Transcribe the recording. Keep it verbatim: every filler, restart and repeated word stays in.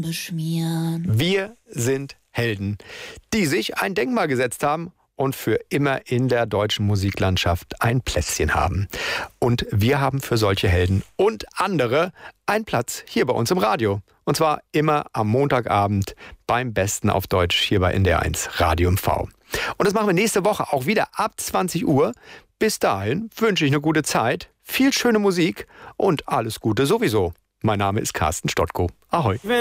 beschmieren. Wir sind Helden, die sich ein Denkmal gesetzt haben und für immer in der deutschen Musiklandschaft ein Plätzchen haben. Und wir haben für solche Helden und andere einen Platz hier bei uns im Radio. Und zwar immer am Montagabend beim Besten auf Deutsch hier bei N D R eins Radio M V. Und das machen wir nächste Woche auch wieder ab zwanzig Uhr. Bis dahin wünsche ich eine gute Zeit, viel schöne Musik und alles Gute sowieso. Mein Name ist Carsten Stottko. Ahoi.